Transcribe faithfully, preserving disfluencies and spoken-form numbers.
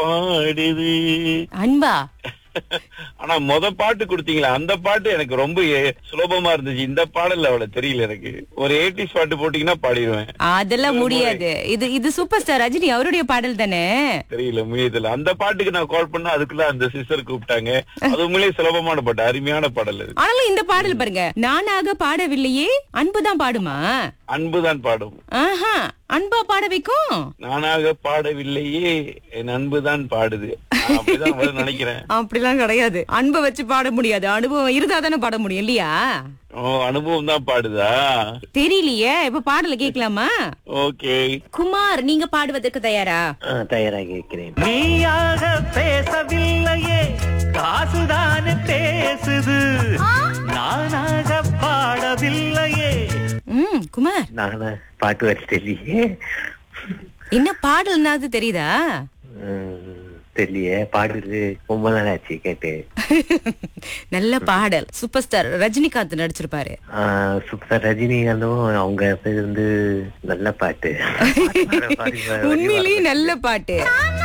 பாடுது. அன்பா? ஆனா மொத பாட்டு கொடுத்தீங்களா அந்த பாட்டு எனக்கு ரொம்ப எ- சுலபமா இருந்துச்சு. இந்த பாடல் அவ்வளவு தெரியல எனக்கு. ஒரு எயிட்டிஸ் பாட்டு போட்டீங்கன்னா பாடிடுவேன். அதெல்லாம் முடியாது. இது இது சூப்பர் ஸ்டார் ரஜினி அவருடைய பாடல் தானே? தெரியல முடியல. அந்த பாட்டுக்கு நான் கால் பண்ணா அதுக்குள்ள அந்த சிஸ்டர் கூப்பிட்டாங்க. அது உண்மையிலேயே சுலபமான பாட்டு, அருமையான பாடல் அது. ஆனாலும் இந்த பாடல் பாருங்க, நானாக பாடவில்லையே அன்புதான் பாடுமா? அன்புதான் பாடும். ஆஹா, அன்பா பாட வைக்கும். நானாக பாடவில்லையே என் அன்புதான் பாடுது. நான் அப்படிதான் வரும்னு நினைக்கிறேன். அப்படிலாம் கிடையாது. அன்பை வச்சு பாட முடியாது, அனுபவம் இருந்தா தானே பாட முடியும் இல்லையா? ஓ, அனுபவம் தான் பாடுதா? தெரியலையே, இப்ப பாடல கேட்கலாமா? ஓகே. குமார், நீங்க பாடுவதற்கு தயாரா? தயாராக இருக்கிறேன். நீயாக பேசவில்லையே காசுதானே பேசுது, நானாக பாடவில்லையே. ம் குமார், நானா பாட்டு வச்சு தெரியலையே. என்ன பாடல்னாது தெரியுதா? ம், தெரியலையே. பாடுறது ரொம்ப நாள் ஆச்சு கேட்டு. நல்ல பாடல். சூப்பர் ஸ்டார் ரஜினிகாந்த் நடிச்சிருப்பாரு. சூப்பர் ரஜினிகாந்தும் அவங்க பேர் வந்து நல்ல பாட்டு. உண்மையிலேயே நல்ல பாட்டு.